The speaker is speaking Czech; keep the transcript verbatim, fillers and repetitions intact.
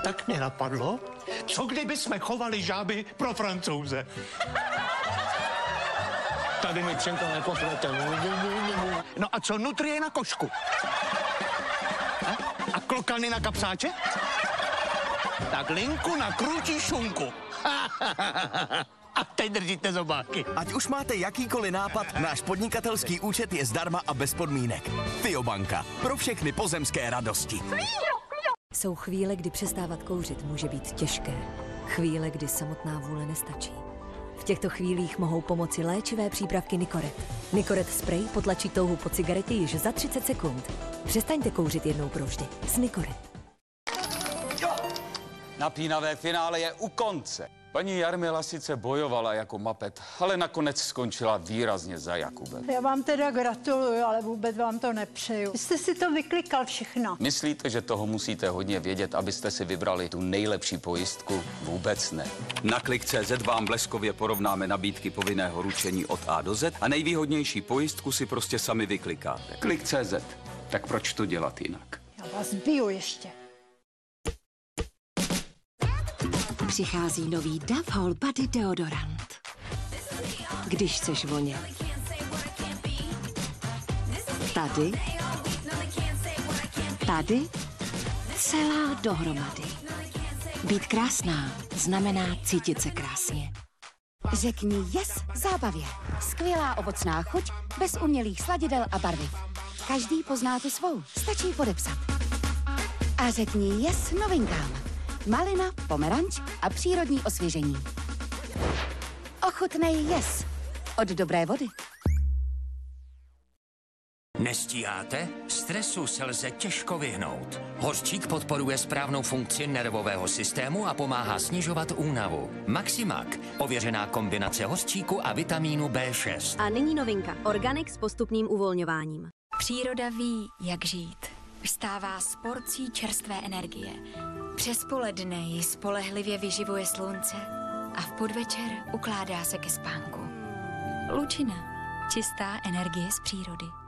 tak nenapadlo, co kdyby jsme chovali žáby pro Francouze? Tady mi přenka nepoplete. No a co nutrie na košku? A, a klokany na kapsáče? Tak linku na krutí šunku. A teď držíte zobáky. Ať už máte jakýkoliv nápad, náš podnikatelský účet je zdarma a bez podmínek. Fiobanka. Pro všechny pozemské radosti. Jsou chvíle, kdy přestávat kouřit může být těžké. Chvíle, kdy samotná vůle nestačí. V těchto chvílích mohou pomoci léčivé přípravky Nicoret. Nicoret spray potlačí touhu po cigaretě již za třicet sekund. Přestaňte kouřit jednou provždy s Nicoret. Napínavé finále je u konce. Paní Jarmila sice bojovala jako mapet, ale nakonec skončila výrazně za Jakubem. Já vám teda gratuluju, ale vůbec vám to nepřeju. Vy jste si to vyklikal všechno. Myslíte, že toho musíte hodně vědět, abyste si vybrali tu nejlepší pojistku? Vůbec ne. Na klik tečka cé zet vám bleskově porovnáme nabídky povinného ručení od A do Z a nejvýhodnější pojistku si prostě sami vyklikáte. klik tečka cé zet. Tak proč to dělat jinak? Já vás biju ještě. Přichází nový Dove Whole Body deodorant. Když chceš vonět. Tady. Tady. Celá dohromady. Být krásná znamená cítit se krásně. Řekni yes zábavě. Skvělá ovocná chuť, bez umělých sladidel a barviv. Každý pozná tu svou, stačí podepsat. A řekni yes novinkám. Malina, pomeranč a přírodní osvěžení. Ochutnej yes od dobré vody. Nestíháte? Stresu se lze těžko vyhnout. Hořčík podporuje správnou funkci nervového systému a pomáhá snižovat únavu. Maximak, ověřená kombinace hořčíku a vitamínu bé šest. A nyní novinka. Organic s postupným uvolňováním. Příroda ví, jak žít. Vstává s porcí čerstvé energie. Přes poledne ji spolehlivě vyživuje slunce a v podvečer ukládá se ke spánku. Lučina. Čistá energie z přírody.